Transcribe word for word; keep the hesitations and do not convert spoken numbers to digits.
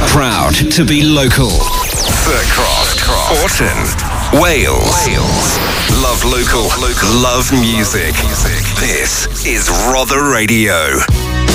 Proud to be local. Thurcroft, Orton, Wales. Wales. Love local, local, love music. This is Rother Radio.